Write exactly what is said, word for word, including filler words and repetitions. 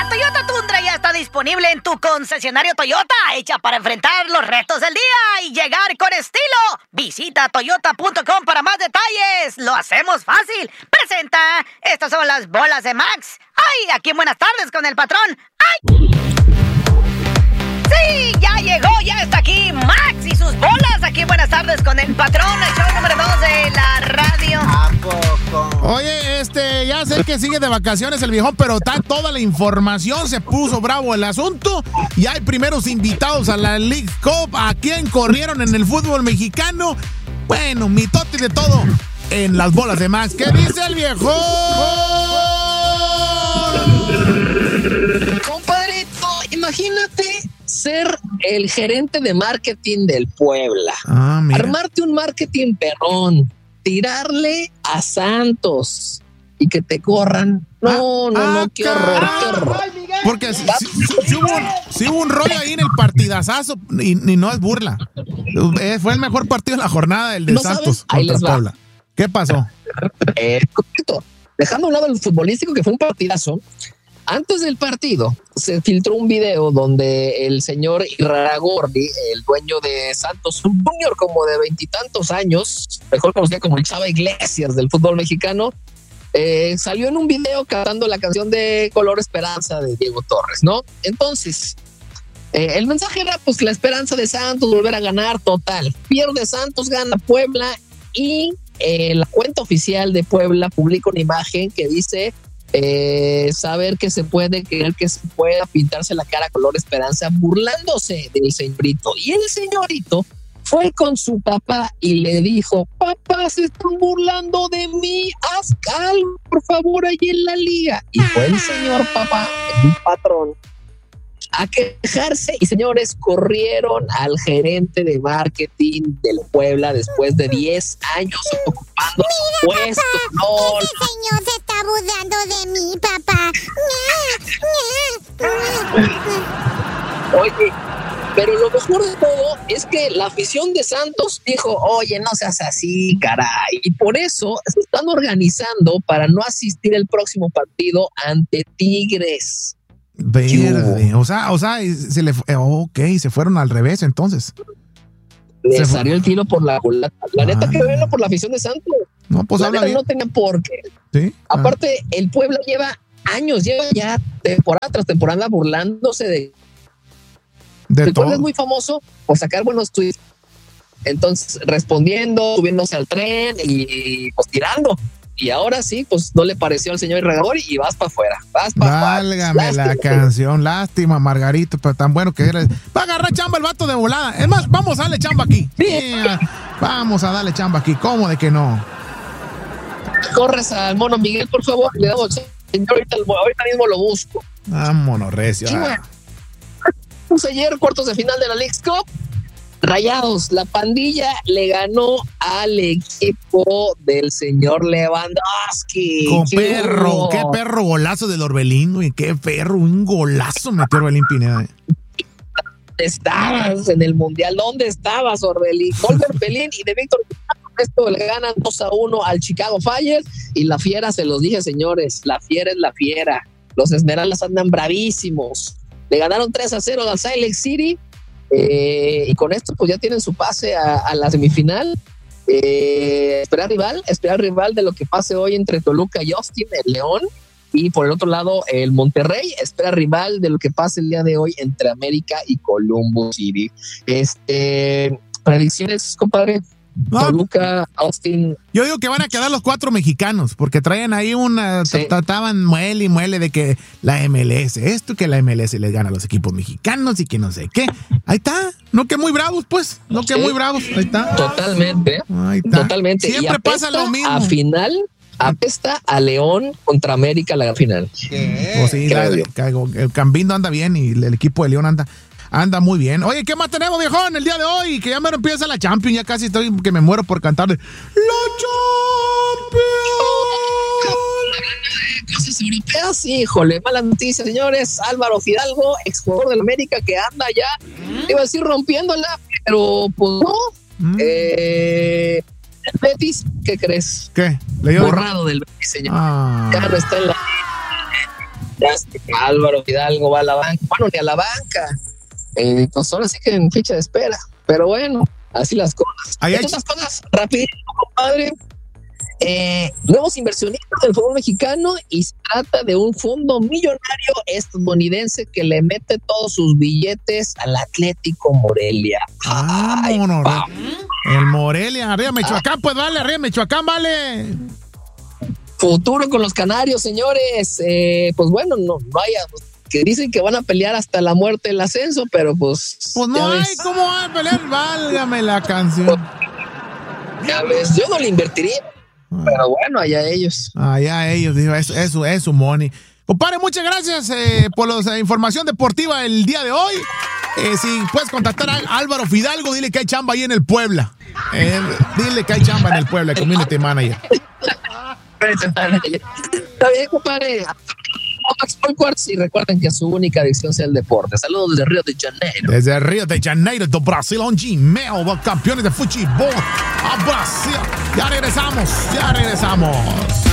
La Toyota Tundra ya está disponible en tu concesionario Toyota, hecha para enfrentar los retos del día y llegar con estilo. Visita toyota punto com para más detalles. Lo hacemos fácil. Presenta, estas son las bolas de Max. ¡Ay! Aquí en Buenas Tardes con el patrón. ¡Ay! Sí, ya llegó, ya está aquí Max y sus bolas. Aquí en Buenas Tardes con el patrón, el show número dos de la radio. ¿A poco? Oye, este, ya sé que sigue de vacaciones el viejón, pero está toda la información, se puso bravo el asunto. Y hay primeros invitados a la League Cup. ¿A quién corrieron en el fútbol mexicano? Bueno, mitote de todo en las bolas de Max. ¿Qué dice el viejón? Compadrito, imagínate ser el gerente de marketing del Puebla. Ah, mira. Armarte un marketing perrón, tirarle a Santos y que te corran. No, Ah, no, ah, no, qué horror, caray. qué horror. Porque si, si- si- si hubo, un- si hubo un rollo ahí en el partidazazo y, y no es burla. Eh, Fue el mejor partido de la jornada, el de ¿No Santos sabes? Ahí contra les va. Puebla. ¿Qué pasó? Eh, correcto. Dejando a un lado el futbolístico, que fue un partidazo, antes del partido se filtró un video donde el señor Iraragorri, el dueño de Santos, un junior como de veintitantos años, mejor conocido como el Chava Iglesias del fútbol mexicano, eh, salió en un video cantando la canción de Color Esperanza de Diego Torres, ¿no? Entonces, eh, el mensaje era pues la esperanza de Santos, volver a ganar, total. Pierde Santos, gana Puebla y eh, la cuenta oficial de Puebla publica una imagen que dice eh, saber que se puede, creer que se pueda, pintarse la cara color esperanza, burlándose del señorito. Y el señorito fue con su papá y le dijo: papá, se están burlando de mí, haz algo, por favor, ahí en la liga. Y fue el señor papá, el patrón, a quejarse, y señores, corrieron al gerente de marketing del Puebla después de diez años ocupando su puesto. No, Ese señor se está burlando de mí, papá. oye, pero lo mejor de todo es que la afición de Santos dijo: oye, no seas así, caray. Y por eso se están organizando para no asistir el próximo partido ante Tigres. Verde. O sea, o sea, y se le fue- ok, se fueron al revés entonces. Le Se fue. salió el tiro por la culata. La neta, Ah. que bueno por la afición de Santos. No, pues La habla neta, bien. no tenía por qué. Sí. Ah. Aparte, el Puebla lleva años, lleva ya temporada tras temporada burlándose de... de El Puebla todo. es muy famoso por sacar buenos tweets. Entonces, respondiendo, subiéndose al tren y pues tirando. Y ahora sí, pues no le pareció al señor Iraragorri y vas para afuera. Vas para Válgame la canción, lástima, Margarito, pero tan bueno que eres. Va a agarrar chamba el vato de volada. Es más, vamos a darle chamba aquí. Sí, vamos a darle chamba aquí. ¿Cómo de que no? Corres al mono Miguel, por favor. Le damos señor, ahorita, ahorita mismo lo busco. Vámonos, recio. Sí, bueno. Pues ayer, cuartos de final de la League Cup, Rayados, la pandilla le ganó al equipo del señor Lewandowski. Con ¡Qué perro, hubo! qué perro golazo del Orbelín, güey. Qué perro, un golazo metió Orbelín Pineda. Estabas en el Mundial. ¿Dónde estabas, Orbelín? Gol de Orbelín y de Víctor. Esto le ganan dos a uno al Chicago Fire. Y la fiera, se los dije, señores, la fiera es la fiera. Los Esmeraldas andan bravísimos. Le ganaron tres a cero al Salt Lake City. Eh, y con esto, pues ya tienen su pase a, a la semifinal. Eh, esperar rival, esperar rival de lo que pase hoy entre Toluca y Austin, el León. Y por el otro lado, el Monterrey espera rival de lo que pase el día de hoy entre América y Columbus City. Este, predicciones, compadre. No, Toluca, Austin. yo digo que van a quedar los cuatro mexicanos, porque traen ahí una. Sí. Trataban muele y muele de que la M L S, esto que la M L S les gana a los equipos mexicanos y que no sé qué. Ahí está. No que muy bravos, pues. No que Sí. muy bravos. Ahí está. Totalmente. Ahí está. Totalmente. Siempre Y pasa apesta lo mismo. A final, apesta a León contra América la final. O sí, Creo la- yo. el, el Cambindo anda bien y el equipo de León anda, anda muy bien. Oye, ¿qué más tenemos, viejón, el día de hoy? Que ya me empieza la Champions, ya casi estoy que me muero por cantarle. ¡La Champions! Cosas europeas, híjole, mala noticia, señores. Álvaro Fidalgo, exjugador del América, que anda ya, iba a decir rompiéndola, pero pues no. Mm. Eh, el Betis, ¿qué crees? ¿Qué? ¿Le dio? Borrado del Betis, señor. Ah. Ya no está en la. Ya, este, Álvaro Fidalgo va a la banca, bueno, ni a la banca, eh, pues ahora sí que en ficha de espera, pero bueno, así las cosas. Ahí hay... Estas cosas rapidito, compadre. Eh, nuevos inversionistas del fútbol mexicano, y se trata de un fondo millonario estadounidense que le mete todos sus billetes al Atlético Morelia. Ah, Ay, no, no, pa. el Morelia, arriba Michoacán, ah. pues vale, arriba Michoacán, vale. Futuro con los canarios, señores. Eh, pues bueno, no vaya, que dicen que van a pelear hasta la muerte el ascenso, pero pues. Pues no hay, ves. ¿Cómo van a pelear? Válgame la canción. Pues, ya ves, yo no le invertiría. Pero bueno, allá ellos. Allá ellos, dijo, eso es, es, es su money. Compadre, muchas gracias eh, por la información deportiva el día de hoy. Eh, si puedes contactar a Álvaro Fidalgo, dile que hay chamba ahí en el Puebla. Eh, dile que hay chamba en el Puebla, el community manager. Está bien, compadre. Y recuerden que su única adicción sea el deporte. Saludos desde Río de Janeiro. Desde Río de Janeiro, do Brasil, on Gmail, los campeones de fútbol a Brasil. Ya regresamos, ya regresamos.